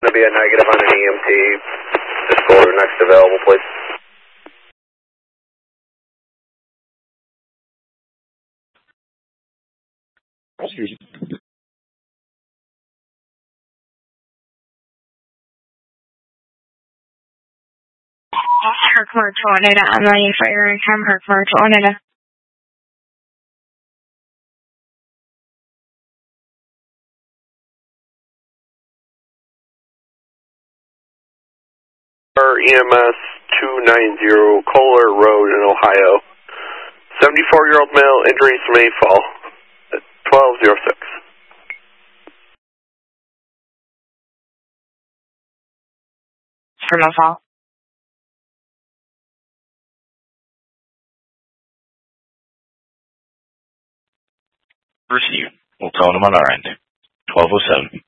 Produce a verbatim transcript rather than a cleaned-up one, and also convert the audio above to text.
Going to be a negative on an E M T. Just go to the next available, please. Herkimer Tornado, I'm ready for your income, Herkimer Tornado. E M S two ninety Kohler Road in Ohio. seventy-four-year-old male, injuries from a fall at twelve oh six. From a fall. Receive. We'll tell them on our end. twelve oh seven.